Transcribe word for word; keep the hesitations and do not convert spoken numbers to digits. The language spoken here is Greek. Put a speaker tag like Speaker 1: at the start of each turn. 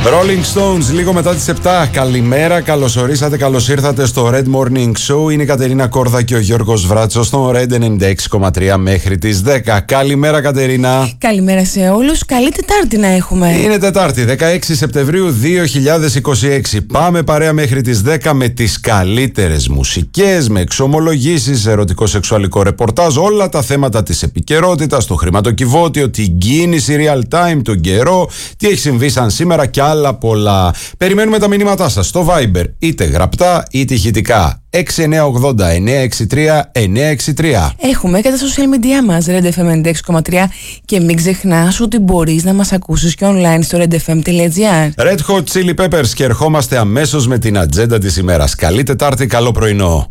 Speaker 1: Rolling Stones, λίγο μετά τις επτά. Καλημέρα, καλώς ορίσατε, καλώς ήρθατε στο Red Morning Show. Είναι η Κατερίνα Κόρδα και ο Γιώργος Βράτσος στο Red ενενήντα έξι κόμμα τρία μέχρι τις δέκα. Καλημέρα, Κατερίνα.
Speaker 2: Καλημέρα σε όλους. Καλή Τετάρτη να έχουμε.
Speaker 1: Είναι Τετάρτη, δεκαέξι Σεπτεμβρίου δύο χιλιάδες είκοσι έξι. Πάμε παρέα μέχρι τις δέκα με τις καλύτερες μουσικές, με εξομολογήσεις, ερωτικό σεξουαλικό ρεπορτάζ, όλα τα θέματα της επικαιρότητας, το χρηματοκιβώτιο, την κίνηση real time, τον καιρό, τι έχει συμβεί σαν σήμερα και άλλα πολλά. Περιμένουμε τα μηνύματά σας στο Viber, είτε γραπτά είτε ηχητικά. έξι εννιά ογδόντα εννιά έξι τρία εννιά έξι τρία.
Speaker 2: Έχουμε και τα social media μας, Red εφ εμ ενενήντα έξι κόμμα τρία, και μην ξεχνάς ότι μπορείς να μας ακούσεις και online στο red f m dot gr.
Speaker 1: Red Hot Chili Peppers, και ερχόμαστε αμέσως με την ατζέντα της ημέρας. Καλή Τετάρτη, καλό πρωινό.